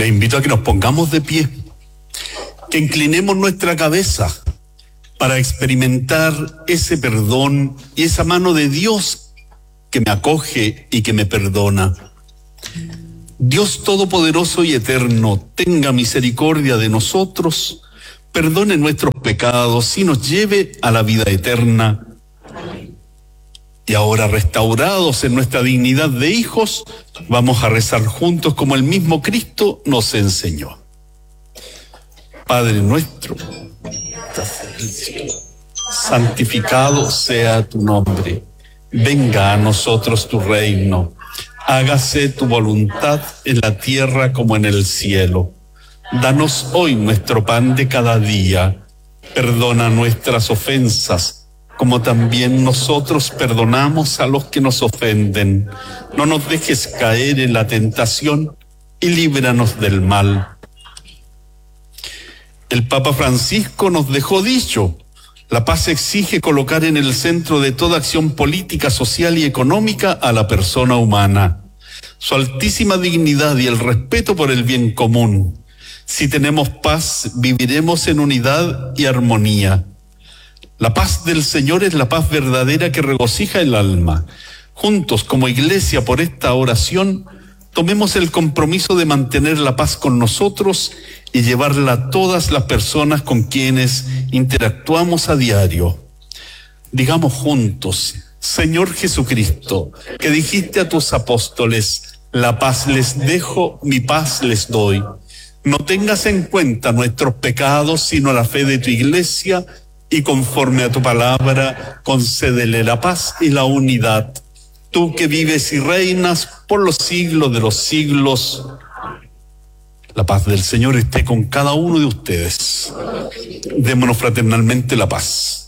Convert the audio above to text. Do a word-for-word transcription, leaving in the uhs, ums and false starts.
Les invito a que nos pongamos de pie, que inclinemos nuestra cabeza para experimentar ese perdón y esa mano de Dios que me acoge y que me perdona. Dios Todopoderoso y Eterno, tenga misericordia de nosotros, perdone nuestros pecados y nos lleve a la vida eterna. Y ahora, restaurados en nuestra dignidad de hijos, vamos a rezar juntos como el mismo Cristo nos enseñó. Padre nuestro, que estás en el cielo, santificado sea tu nombre. Venga a nosotros tu reino. Hágase tu voluntad en la tierra como en el cielo. Danos hoy nuestro pan de cada día. Perdona nuestras ofensas, como también nosotros perdonamos a los que nos ofenden. No nos dejes caer en la tentación y líbranos del mal. El Papa Francisco nos dejó dicho: la paz exige colocar en el centro de toda acción política, social y económica a la persona humana, su altísima dignidad y el respeto por el bien común. Si tenemos paz, viviremos en unidad y armonía. La paz del Señor es la paz verdadera que regocija el alma. Juntos, como iglesia, por esta oración, tomemos el compromiso de mantener la paz con nosotros y llevarla a todas las personas con quienes interactuamos a diario. Digamos juntos: Señor Jesucristo, que dijiste a tus apóstoles, la paz les dejo, mi paz les doy. No tengas en cuenta nuestros pecados, sino la fe de tu iglesia, y conforme a tu palabra, concédele la paz y la unidad. Tú que vives y reinas por los siglos de los siglos. La paz del Señor esté con cada uno de ustedes. Démonos fraternalmente la paz.